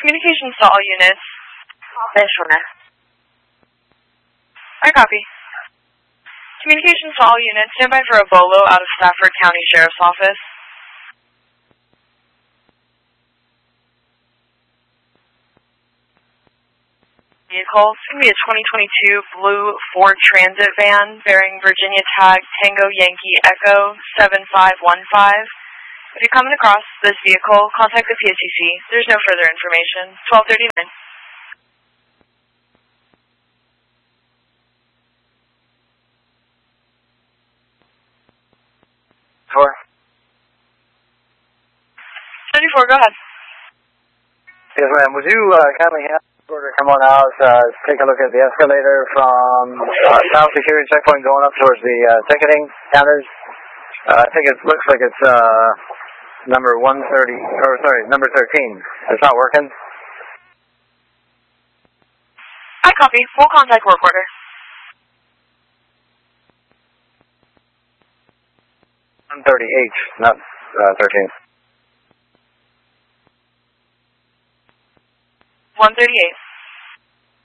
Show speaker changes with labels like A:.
A: Communications to all units. I copy. Communications to all units. Stand by for a BOLO out of Stafford County Sheriff's Office. Vehicle. It's going to be a 2022 blue Ford Transit van bearing Virginia tag Tango Yankee Echo 7515. If you're coming across this vehicle, contact the PSCC. There's no further information. 1239.
B: Four.
A: 34, go ahead.
B: Yes, ma'am. Would you kindly have the order come on out, take a look at the escalator from South Security Checkpoint going up towards the ticketing counters? I think it looks like it's number 130, or sorry, number 13. It's not working.
A: I copy. We'll contact work order.
B: 130H, not 13.
A: 138.